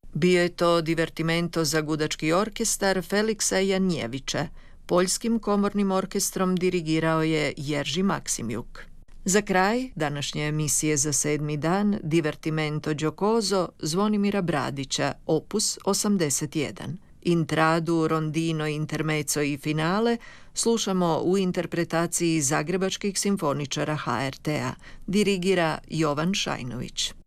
Bio je to divertimento za gudački orkestar Feliksa Janjevića. Poljskim komornim orkestrom dirigirao je Jerži Maksimjuk. Za kraj današnje emisije za 7. dan divertimento giocoso Zvonimira Bradića, opus 81. Intradu, rondino, intermezzo i finale slušamo u interpretaciji zagrebačkih simfoničara HRT-a. Dirigira Jovan Šajnović.